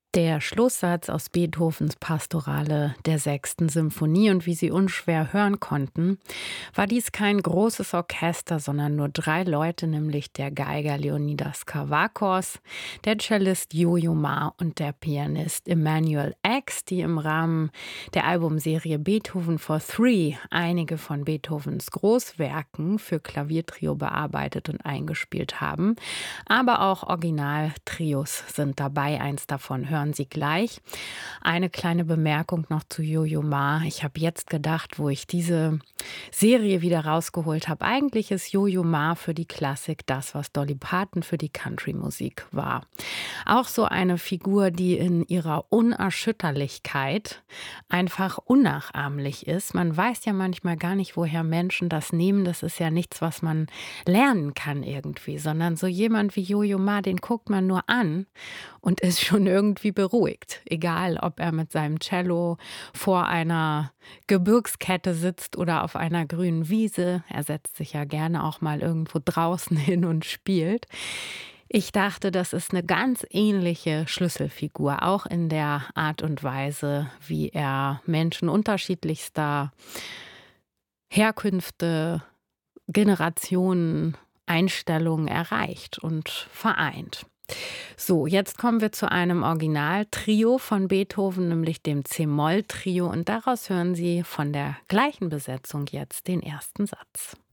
Der Schlusssatz aus Beethovens Pastorale der sechsten Symphonie und wie Sie unschwer hören konnten, war dies kein großes Orchester, sondern nur drei Leute, nämlich der Geiger Leonidas Kavakos, der Cellist Yo-Yo Ma und der Pianist Emanuel X, die im Rahmen der Albumserie Beethoven for Three einige von Beethovens Großwerken für Klaviertrio bearbeitet und eingespielt haben. Aber auch Originaltrios sind dabei, eins davon hören Sie gleich. Eine kleine Bemerkung noch zu Yo-Yo Ma. Ich habe jetzt gedacht, wo ich diese Serie wieder rausgeholt habe, eigentlich ist Yo-Yo Ma für die Klassik das, was Dolly Parton für die Country-Musik war. Auch so eine Figur, die in ihrer Unerschütterlichkeit einfach unnachahmlich ist. Man weiß ja manchmal gar nicht, woher Menschen das nehmen. Das ist ja nichts, was man lernen kann irgendwie, sondern so jemand wie Yo-Yo Ma, den guckt man nur an und ist schon irgendwie beruhigt. Egal, ob er mit seinem Cello vor einer Gebirgskette sitzt oder auf einer grünen Wiese. Er setzt sich ja gerne auch mal irgendwo draußen hin und spielt. Ich dachte, das ist eine ganz ähnliche Schlüsselfigur, auch in der Art und Weise, wie er Menschen unterschiedlichster Herkünfte, Generationen, Einstellungen erreicht und vereint. So, jetzt kommen wir zu einem Originaltrio von Beethoven, nämlich dem C-Moll-Trio, und daraus hören Sie von der gleichen Besetzung jetzt den ersten Satz.